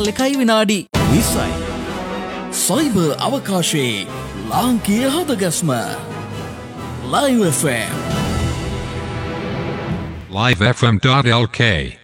Real 1 විනාඩි 20යි. Cyber අවකාශයේ ලාංකීය හදගස්ම Live FM. livefm.lk